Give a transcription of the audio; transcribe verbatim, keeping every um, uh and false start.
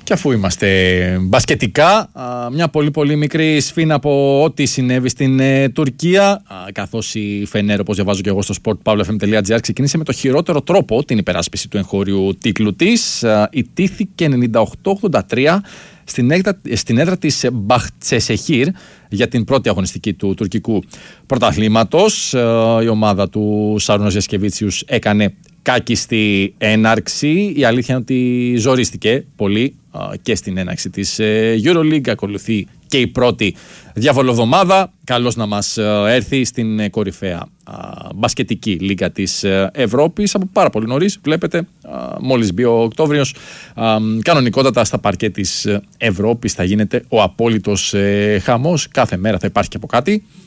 Και αφού είμαστε μπασκετικά, μια πολύ πολύ μικρή σφίνα από ό,τι συνέβη στην ε, Τουρκία, καθώς η Φενέρ, όπως διαβάζω και εγώ στο sport pavlo f m τελεία g r, ξεκίνησε με το χειρότερο τρόπο την υπεράσπιση του εγχώριου τίτλου της. Ιτήθηκε ενενήντα οκτώ ογδόντα τρία στην έδρα, στην έδρα της Μπαχτσεσεχήρ για την πρώτη αγωνιστική του τουρκικού πρωταθλήματος. Η ομάδα του Σάρουνας Γιασκεβίτσιους έκανε κάκιστη έναρξη. Η αλήθεια είναι ότι ζορίστηκε πολύ και στην έναρξη της EuroLeague. Ακολουθεί και η πρώτη διαβολοβδομάδα. Καλώς να μας έρθει στην κορυφαία μπασκετική λίγα της Ευρώπης από πάρα πολύ νωρίς. Βλέπετε, μόλις μπει ο Οκτώβριος, κανονικότατα στα παρκέ της Ευρώπης θα γίνεται ο απόλυτος χαμός. Κάθε μέρα θα υπάρχει και από κάτι.